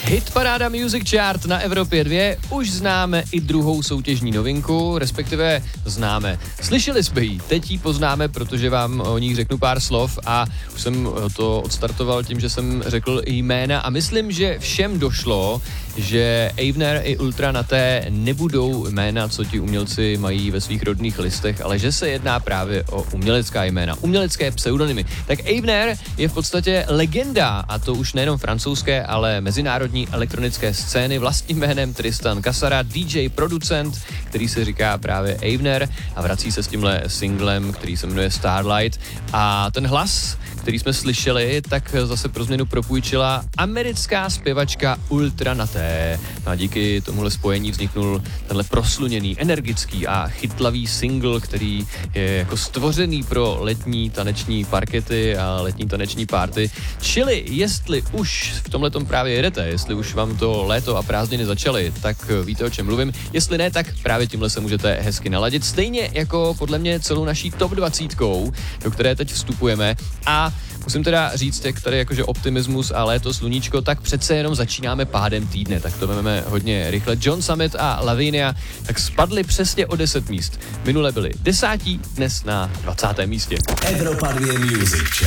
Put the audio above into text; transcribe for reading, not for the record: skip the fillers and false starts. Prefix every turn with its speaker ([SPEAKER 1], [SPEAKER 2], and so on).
[SPEAKER 1] Hitparáda Music Chart na Evropě 2, už známe i druhou soutěžní novinku, respektive známe. Slyšeli jsme ji, teď ji poznáme, protože vám o ní řeknu pár slov a už jsem to odstartoval tím, že jsem řekl jména a myslím, že všem došlo, že Avener i Ultra na té nebudou jména, co ti umělci mají ve svých rodných listech, ale že se jedná právě o umělecká jména, umělecké pseudonymy. Tak Avener je v podstatě legenda, a to už nejenom francouzské, ale mezinárodní elektronické scény, vlastním jménem Tristan Kasara, DJ, producent, který se říká právě Avener a vrací se s tímhle singlem, který se jmenuje Starlight. A ten hlas, který jsme slyšeli, tak zase pro změnu propůjčila americká zpěvačka Ultra na té. A díky tomuhle spojení vzniknul tenhle prosluněný, energický a chytlavý single, který je jako stvořený pro letní taneční parkety a letní taneční party. Čili jestli už v tomhletom právě jedete, jestli už vám to léto a prázdniny začaly, tak víte, o čem mluvím. Jestli ne, tak právě tímhle se můžete hezky naladit. Stejně jako podle mě celou naší top 20, do které teď vstupujeme. A musím teda říct, jak tady jakože optimismus a léto, sluníčko, tak přece jenom začínáme pádem týdne, tak to vezmeme hodně rychle. John Summit a Lavinia tak spadli přesně o 10 míst. Minule byli 10, dnes na 20. místě.
[SPEAKER 2] Evropa 2 Music Chart.